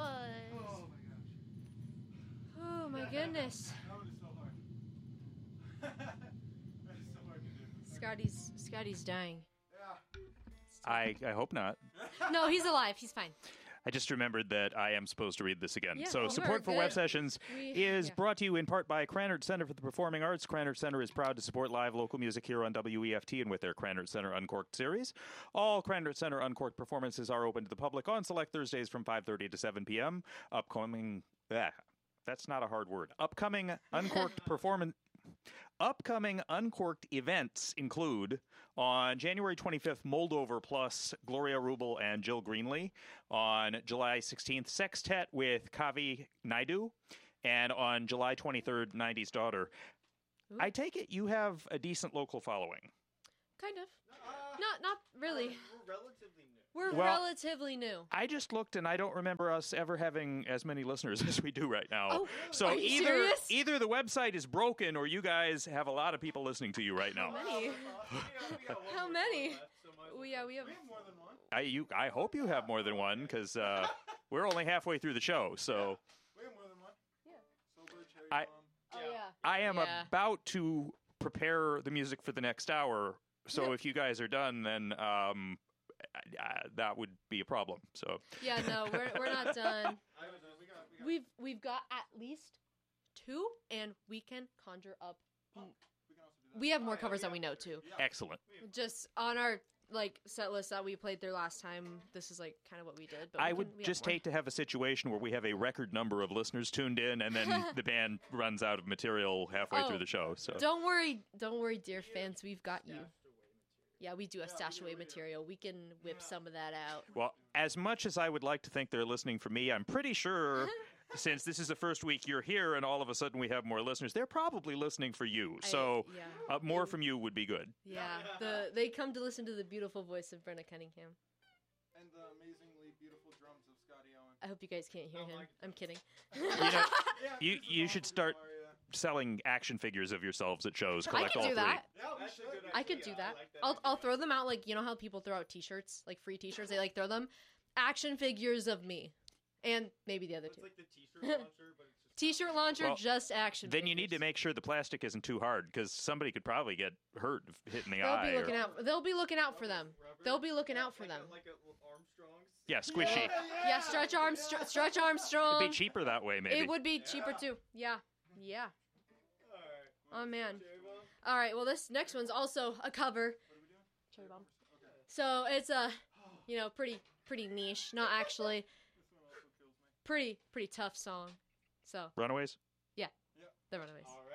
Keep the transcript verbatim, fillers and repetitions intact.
was. Oh my gosh. Oh my goodness. That one is so hard. That is so hard to do. Scotty's Scotty's dying. Yeah. I, I hope not. No, he's alive. He's fine. I just remembered that I am supposed to read this again. Yeah, so well, support we're for Web good. Sessions We- is yeah. brought to you in part by Cranard Center for the Performing Arts. Cranard Center is proud to support live local music here on W E F T and with their Cranard Center Uncorked series. All Cranard Center Uncorked performances are open to the public on select Thursdays from five thirty to seven p.m. Upcoming... Ah, that's not a hard word. Upcoming Uncorked performance... Upcoming Uncorked events include on January twenty-fifth, Moldover plus Gloria Rubel and Jill Greenlee. On July sixteenth, Sextet with Kavi Naidu. And on July twenty-third, nineties Daughter. Ooh. I take it you have a decent local following. Kind of. Uh, Not not really. We're relatively new. We're Well- relatively new. I just looked and I don't remember us ever having as many listeners as we do right now. Oh, so are you either serious? either the website is broken or you guys have a lot of people listening to you right now. Many. How many? Oh, yeah, we have. We have more than one. I you I hope you have more than one because uh, we're only halfway through the show. So We have more than one. Yeah. Sober, Cherry I- Bomb. Oh yeah. I am Yeah. about to prepare the music for the next hour. So Yeah. if you guys are done, then um, uh, that would be a problem. So Yeah. No, we're we're not done. I was, uh, we got, we got, We've we've got at least two, and we can conjure up. we can also do that. We have more Oh, yeah, covers we than we have- know too. Yeah. excellent. Just on our like set list that we played there last time. This is like kind of what we did. But we I can- would we have just more. hate to have a situation where we have a record number of listeners tuned in and then the band runs out of material halfway Oh, through the show. So Don't worry, don't worry, dear fans. We've got you. Yeah, we do have stash away material. We can whip some of that out. Well, as much as I would like to think they're listening for me, I'm pretty sure since this is the first week you're here and all of a sudden we have more listeners, they're probably listening for you. I- So yeah. uh, more from you would be good. Yeah, the they come to listen to the beautiful voice of Brenna Cunningham. And the amazingly beautiful drums of Scotty Owen. I hope you guys can't hear Oh, him. my I'm kidding. You know, Yeah, You- this is you all should for start- Mario. selling action figures of yourselves at shows. I Collect can all do three. that. Yeah, we should. I could do that. I'll I'll throw them out like you know how people throw out T-shirts, like free T-shirts. They like throw them action figures of me, and maybe the other It's two. like the t-shirt launcher, but it's just... T-shirt launcher, Well, just action. Then you need to figures. make sure the plastic isn't too hard because somebody could probably get hurt if hitting the They'll eye. be looking or- out. They'll be looking out for them. Rubber? They'll be looking out for like them. A, like a Armstrong's. Yeah, squishy. Yeah, stretch arms, str- stretch Armstrong. It'd be cheaper that way, maybe. It would be cheaper too. Yeah, yeah. All right. Oh man. Cherry Bomb? All right. Well, this next one's also a cover. What are we doing? Cherry Bomb. Okay. So it's a, you know, pretty pretty niche. Not actually This one also kills me. pretty pretty tough song. So Runaways? yeah, Yeah. the Runaways. All right.